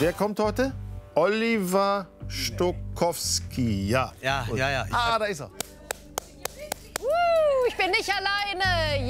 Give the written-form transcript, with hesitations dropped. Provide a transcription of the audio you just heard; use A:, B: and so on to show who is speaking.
A: Wer kommt heute? Oliver Stokowski. Ja.
B: Ja.
A: Ah, da ist er.
C: Ich bin nicht alleine.